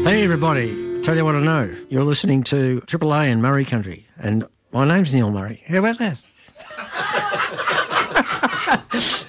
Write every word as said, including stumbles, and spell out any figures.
Hey everybody, tell you what I know. You're listening to Triple A in Murray Country, and my name's Neil Murray. How about that?